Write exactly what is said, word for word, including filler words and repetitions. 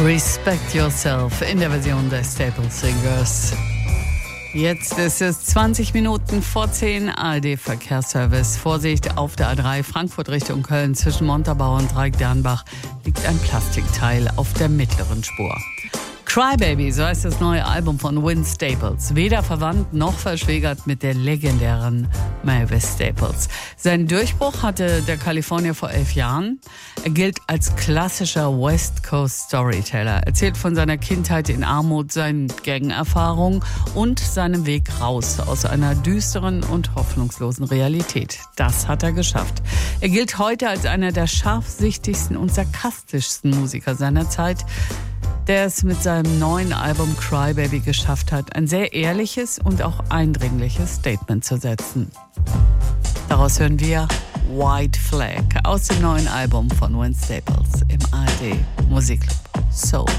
Respect Yourself in der Version der Staple Singers. Jetzt ist es zwanzig Minuten vor zehn, A R D-Verkehrsservice. Vorsicht auf der A drei Frankfurt Richtung Köln zwischen Montabaur und Dreieck-Dernbach liegt ein Plastikteil auf der mittleren Spur. Crybaby, so heißt das neue Album von Vince Staples. Weder verwandt noch verschwägert mit der legendären Mavis Staples. Seinen Durchbruch hatte der Kalifornier vor elf Jahren. Er gilt als klassischer West Coast Storyteller. Erzählt von seiner Kindheit in Armut, seinen Gang-Erfahrungen und seinem Weg raus aus einer düsteren und hoffnungslosen Realität. Das hat er geschafft. Er gilt heute als einer der scharfsichtigsten und sarkastischsten Musiker seiner Zeit, der es mit seinem neuen Album Crybaby geschafft hat, ein sehr ehrliches und auch eindringliches Statement zu setzen. Daraus hören wir White Flag aus dem neuen Album von Vince Staples im A R D Musikclub Soul.